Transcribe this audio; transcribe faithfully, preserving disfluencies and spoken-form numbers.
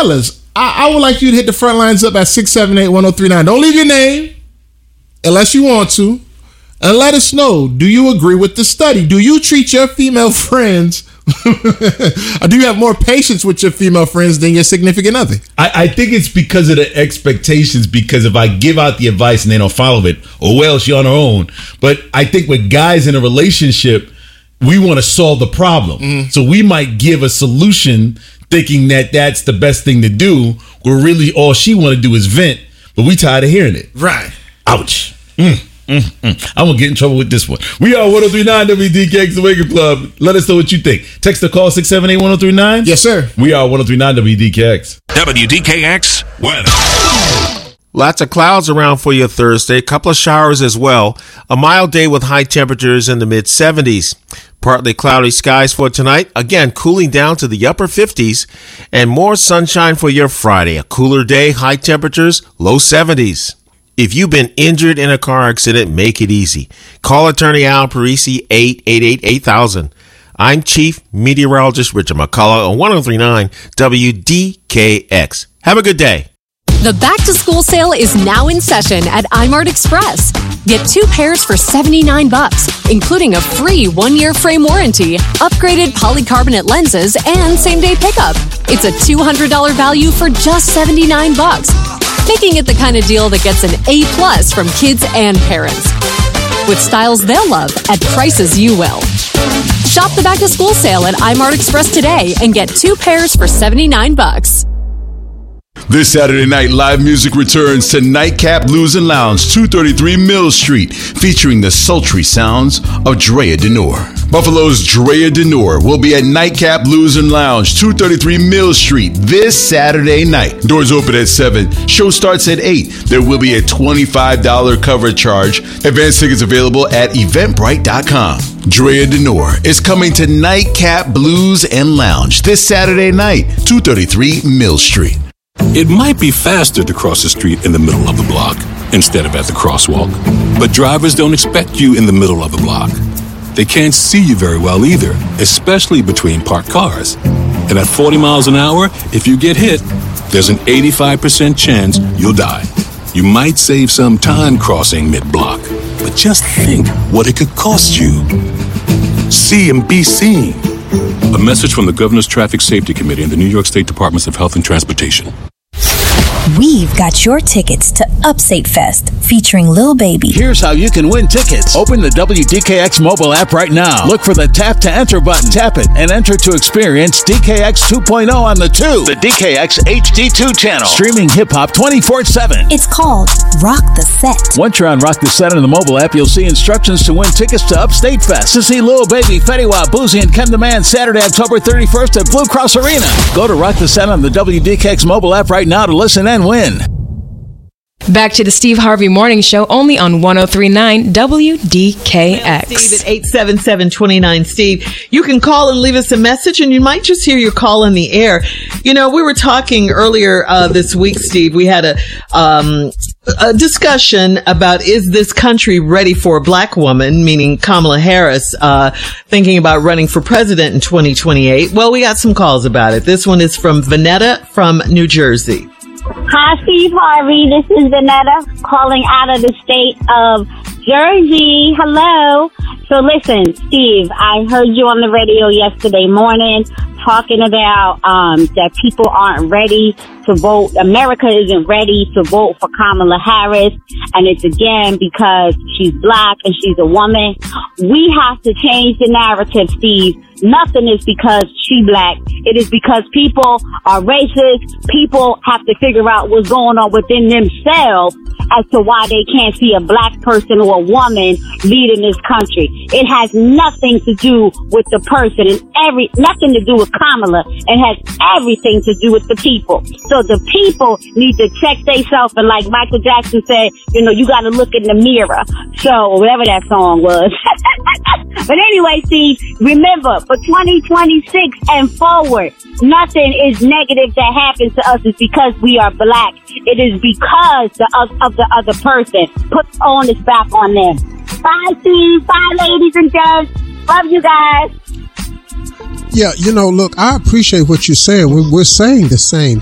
fellas, I, I would like you to hit the front lines up at six seven eight, one oh three nine. Don't leave your name unless you want to. And let us know, do you agree with the study? Do you treat your female friends or do you have more patience with your female friends than your significant other? I, I think it's because of the expectations, because if I give out the advice and they don't follow it, oh, well, she on her own. But I think with guys in a relationship, we want to solve the problem. Mm. So we might give a solution thinking that that's the best thing to do, where really all she want to do is vent, but we tired of hearing it. Right. Ouch. Mm. Mm, mm. I'm going to get in trouble with this one. We are one oh three point nine W D K X, the Wake Up Club. Let us know what you think. Text or call six seven eight, one oh three nine. Yes, sir. We are one oh three point nine W D K X. W D K X weather. Lots of clouds around for you Thursday. A couple of showers as well. A mild day with high temperatures in the mid seventies. Partly cloudy skies for tonight. Again, cooling down to the upper fifties. And more sunshine for your Friday. A cooler day, high temperatures, low seventies. If you've been injured in a car accident, make it easy. Call attorney Al Parisi, eight eight eight, eight thousand. I'm Chief Meteorologist Richard McCullough on one oh three point nine W D K X. Have a good day. The back-to-school sale is now in session at iMart Express. Get two pairs for seventy-nine bucks, including a free one-year frame warranty, upgraded polycarbonate lenses, and same-day pickup. It's a two hundred dollars value for just seventy-nine bucks, making it the kind of deal that gets an A plus from kids and parents. With styles they'll love at prices you will. Shop the back-to-school sale at iMart Express today and get two pairs for seventy-nine bucks. This Saturday night, live music returns to Nightcap Blues and Lounge, two thirty-three Mill Street, featuring the sultry sounds of Drea Denor. Buffalo's Drea Denor will be at Nightcap Blues and Lounge, two thirty-three Mill Street, this Saturday night. Doors open at seven. Show starts at eight. There will be a twenty-five dollars cover charge. Advance tickets available at eventbrite dot com. Drea Denor is coming to Nightcap Blues and Lounge this Saturday night, two thirty-three Mill Street. It might be faster to cross the street in the middle of the block instead of at the crosswalk. But drivers don't expect you in the middle of the block. They can't see you very well either, especially between parked cars. And at forty miles an hour, if you get hit, there's an eighty-five percent chance you'll die. You might save some time crossing mid-block, but just think what it could cost you. See and be seen. A message from the Governor's Traffic Safety Committee and the New York State Departments of Health and Transportation. We've got your tickets to Upstate Fest featuring Lil Baby. Here's how you can win tickets. Open the W D K X mobile app right now. Look for the Tap to Enter button. Tap it and enter to experience D K X two point oh on the two. The D K X H D two channel. Streaming hip-hop twenty-four seven. It's called Rock the Set. Once you're on Rock the Set in the mobile app, you'll see instructions to win tickets to Upstate Fest. To see Lil Baby, Fetty Wap, Boozy, and Ken the Man Saturday, October thirty-first at Blue Cross Arena. Go to Rock the Set on the W D K X mobile app right now to listen and win. Back to the Steve Harvey Morning Show, only on one oh three point nine W D K X. Steve at eight seven seven, two nine Steve. You can call and leave us a message, and you might just hear your call in the air. You know, we were talking earlier uh, this week, Steve. We had a um, a discussion about, is this country ready for a black woman, meaning Kamala Harris, uh, thinking about running for president in twenty twenty-eight. Well, we got some calls about it. This one is from Vanetta from New Jersey. Hi, Steve Harvey. This is Vanetta calling out of the state of Jersey. Hello. So listen, Steve, I heard you on the radio yesterday morning talking about um that people aren't ready to vote. America isn't ready to vote for Kamala Harris. And it's again because she's black and she's a woman. We have to change the narrative, Steve. Nothing is because she black. It is because people are racist. People have to figure out what's going on within themselves as to why they can't see a black person or a woman leading this country. It has nothing to do with the person and every, nothing to do with Kamala. It has everything to do with the people. So the people need to check themselves, and like Michael Jackson said, you know, you gotta look in the mirror. So, whatever that song was. But anyway, Steve, remember, for twenty twenty-six and forward, nothing is negative that happens to us is because we are black. It is because the, of, of the other person. Put onus back on them. Bye, Steve. Bye, ladies and gents. Love you guys. Yeah, you know, look, I appreciate what you're saying. We're, we're saying the same